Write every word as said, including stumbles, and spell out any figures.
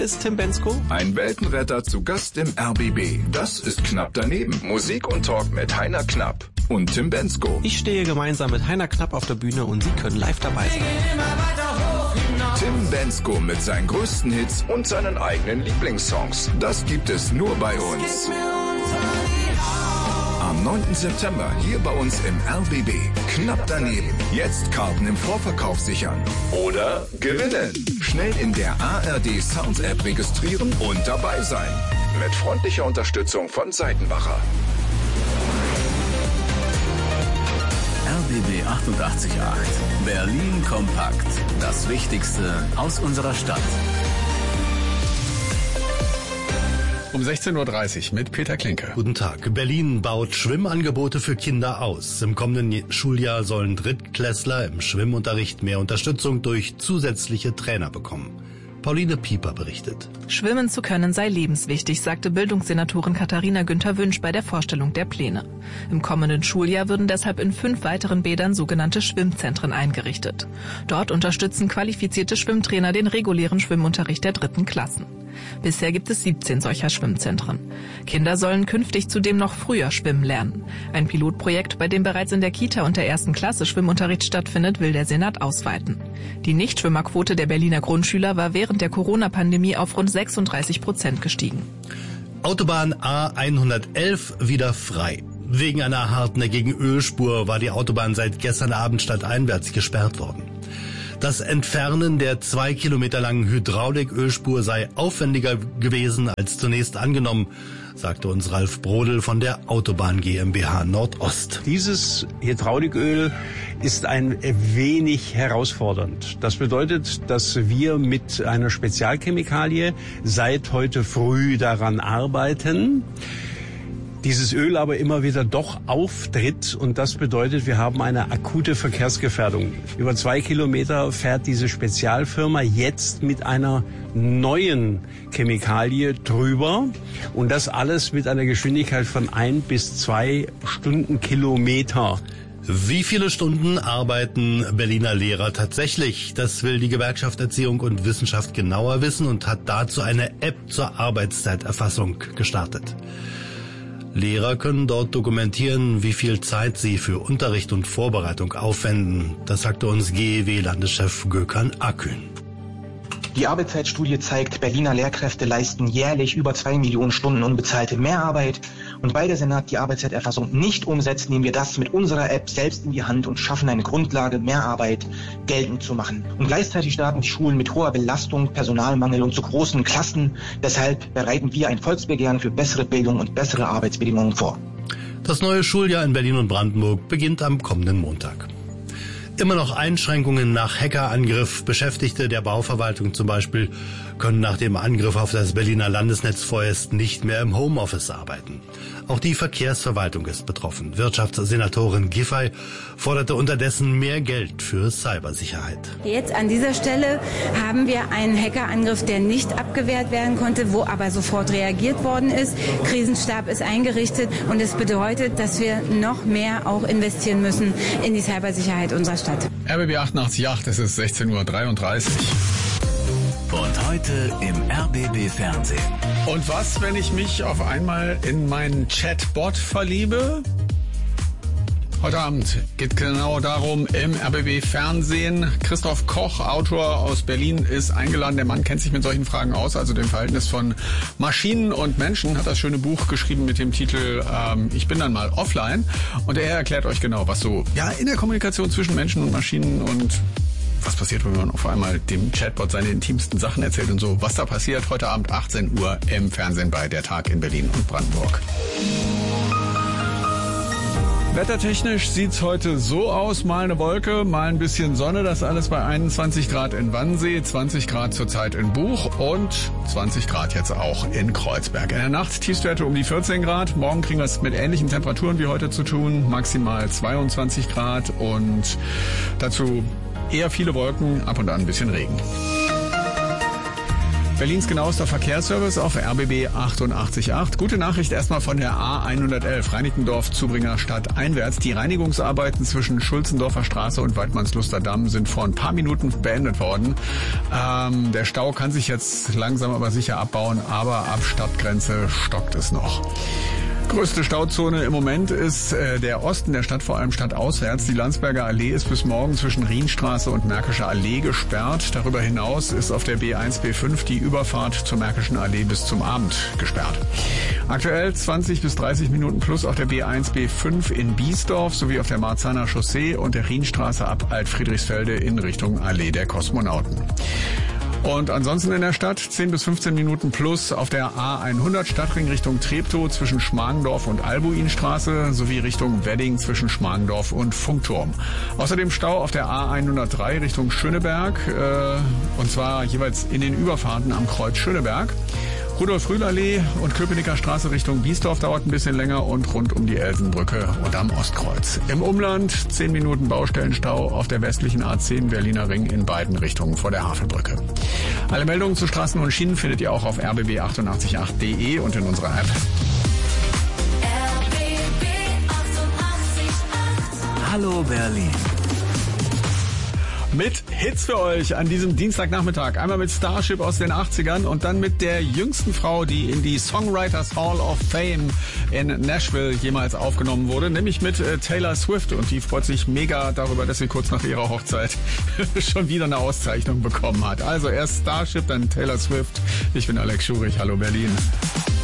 ist Tim Bensko. Ein Weltenretter zu Gast im R B B. Das ist knapp daneben. Musik und Talk mit Heiner Knapp und Tim Bensko. Ich stehe gemeinsam mit Heiner Knapp auf der Bühne und Sie können live dabei sein. Tim Bensko mit seinen größten Hits und seinen eigenen Lieblingssongs. Das gibt es nur bei uns. Am neunten September hier bei uns im R B B. Knapp daneben. Jetzt Karten im Vorverkauf sichern. Oder gewinnen. Schnell in der A R D Sounds App registrieren und dabei sein. Mit freundlicher Unterstützung von Seitenbacher. R B B achtundachtzig Komma acht. Berlin kompakt. Das Wichtigste aus unserer Stadt. Um sechzehn Uhr dreißig mit Peter Klinke. Guten Tag. Berlin baut Schwimmangebote für Kinder aus. Im kommenden Schuljahr sollen Drittklässler im Schwimmunterricht mehr Unterstützung durch zusätzliche Trainer bekommen. Pauline Pieper berichtet. Schwimmen zu können sei lebenswichtig, sagte Bildungssenatorin Katharina Günther-Wünsch bei der Vorstellung der Pläne. Im kommenden Schuljahr würden deshalb in fünf weiteren Bädern sogenannte Schwimmzentren eingerichtet. Dort unterstützen qualifizierte Schwimmtrainer den regulären Schwimmunterricht der dritten Klassen. Bisher gibt es siebzehn solcher Schwimmzentren. Kinder sollen künftig zudem noch früher schwimmen lernen. Ein Pilotprojekt, bei dem bereits in der Kita und der ersten Klasse Schwimmunterricht stattfindet, will der Senat ausweiten. Die Nichtschwimmerquote der Berliner Grundschüler war während der Corona-Pandemie auf rund sechsunddreißig Prozent gestiegen. Autobahn A hundertelf wieder frei. Wegen einer hartnäckigen Ölspur war die Autobahn seit gestern Abend stadteinwärts gesperrt worden. Das Entfernen der zwei Kilometer langen Hydraulikölspur sei aufwendiger gewesen als zunächst angenommen, sagte uns Ralf Brodel von der Autobahn GmbH Nordost. Dieses Hydrauliköl ist ein wenig herausfordernd. Das bedeutet, dass wir mit einer Spezialchemikalie seit heute früh daran arbeiten. Dieses Öl aber immer wieder doch auftritt und das bedeutet, wir haben eine akute Verkehrsgefährdung. Über zwei Kilometer fährt diese Spezialfirma jetzt mit einer neuen Chemikalie drüber und das alles mit einer Geschwindigkeit von ein bis zwei Stundenkilometer. Wie viele Stunden arbeiten Berliner Lehrer tatsächlich? Das will die Gewerkschaft Erziehung und Wissenschaft genauer wissen und hat dazu eine App zur Arbeitszeiterfassung gestartet. Lehrer können dort dokumentieren, wie viel Zeit sie für Unterricht und Vorbereitung aufwenden. Das sagte uns G E W-Landeschef Gökhan Akün. Die Arbeitszeitstudie zeigt, Berliner Lehrkräfte leisten jährlich über zwei Millionen Stunden unbezahlte Mehrarbeit. Und weil der Senat die Arbeitszeiterfassung nicht umsetzt, nehmen wir das mit unserer App selbst in die Hand und schaffen eine Grundlage, Mehrarbeit geltend zu machen. Und gleichzeitig starten die Schulen mit hoher Belastung, Personalmangel und zu großen Klassen. Deshalb bereiten wir ein Volksbegehren für bessere Bildung und bessere Arbeitsbedingungen vor. Das neue Schuljahr in Berlin und Brandenburg beginnt am kommenden Montag. Immer noch Einschränkungen nach Hackerangriff. Beschäftigte der Bauverwaltung zum Beispiel können nach dem Angriff auf das Berliner Landesnetz vorerst nicht mehr im Homeoffice arbeiten. Auch die Verkehrsverwaltung ist betroffen. Wirtschaftssenatorin Giffey forderte unterdessen mehr Geld für Cybersicherheit. Jetzt an dieser Stelle haben wir einen Hackerangriff, der nicht abgewehrt werden konnte, wo aber sofort reagiert worden ist. Krisenstab ist eingerichtet und es bedeutet, dass wir noch mehr auch investieren müssen in die Cybersicherheit unserer Stadt. R B B achtundachtzig Komma acht, es ist sechzehn Uhr dreiunddreißig. Und heute im R B B Fernsehen. Und was, wenn ich mich auf einmal in meinen Chatbot verliebe? Heute Abend geht genau darum im R B B Fernsehen. Christoph Koch, Autor aus Berlin, ist eingeladen. Der Mann kennt sich mit solchen Fragen aus, also dem Verhältnis von Maschinen und Menschen. Hat das schöne Buch geschrieben mit dem Titel ähm, Ich bin dann mal offline. Und er erklärt euch genau, was so ja in der Kommunikation zwischen Menschen und Maschinen und was passiert, wenn man auf einmal dem Chatbot seine intimsten Sachen erzählt und so. Was da passiert, heute Abend achtzehn Uhr im Fernsehen bei Der Tag in Berlin und Brandenburg. Wettertechnisch sieht's heute so aus, mal eine Wolke, mal ein bisschen Sonne, das alles bei einundzwanzig Grad in Wannsee, zwanzig Grad zurzeit in Buch und zwanzig Grad jetzt auch in Kreuzberg. In der Nacht Tiefstwerte um die vierzehn Grad, morgen kriegen wir es mit ähnlichen Temperaturen wie heute zu tun, maximal zweiundzwanzig Grad und dazu eher viele Wolken, ab und an ein bisschen Regen. Berlins genauester Verkehrsservice auf R B B achtundachtzig Komma acht. Gute Nachricht erstmal von der A hundertelf, Reinickendorf-Zubringer Stadt einwärts. Die Reinigungsarbeiten zwischen Schulzendorfer Straße und Waidmannsluster Damm sind vor ein paar Minuten beendet worden. Ähm, der Stau kann sich jetzt langsam aber sicher abbauen, aber ab Stadtgrenze stockt es noch. Größte Stauzone im Moment ist äh, der Osten der Stadt, vor allem stadtauswärts. Die Landsberger Allee ist bis morgen zwischen Rienstraße und Märkischer Allee gesperrt. Darüber hinaus ist auf der B eins B fünf die Überfahrt zur Märkischen Allee bis zum Abend gesperrt. Aktuell zwanzig bis dreißig Minuten plus auf der B eins B fünf in Biesdorf sowie auf der Marzahner Chaussee und der Rienstraße ab Altfriedrichsfelde in Richtung Allee der Kosmonauten. Und ansonsten in der Stadt zehn bis fünfzehn Minuten plus auf der A hundert Stadtring Richtung Treptow zwischen Schmargendorf und Albuinstraße sowie Richtung Wedding zwischen Schmargendorf und Funkturm. Außerdem Stau auf der A hundertdrei Richtung Schöneberg, äh, und zwar jeweils in den Überfahrten am Kreuz Schöneberg. Rudolf-Rühl-Allee und Köpenicker Straße Richtung Biesdorf dauert ein bisschen länger und rund um die Elsenbrücke und am Ostkreuz. Im Umland zehn Minuten Baustellenstau auf der westlichen A zehn Berliner Ring in beiden Richtungen vor der Havelbrücke. Alle Meldungen zu Straßen und Schienen findet ihr auch auf r b b achtundachtzig Komma acht punkt de und in unserer App. R B B achtundachtzig Komma acht. Hallo Berlin. Mit Hits für euch an diesem Dienstagnachmittag. Einmal mit Starship aus den achtzigern und dann mit der jüngsten Frau, die in die Songwriters Hall of Fame in Nashville jemals aufgenommen wurde, nämlich mit äh, Taylor Swift. Und die freut sich mega darüber, dass sie kurz nach ihrer Hochzeit schon wieder eine Auszeichnung bekommen hat. Also erst Starship, dann Taylor Swift. Ich bin Alex Schurich. Hallo Berlin.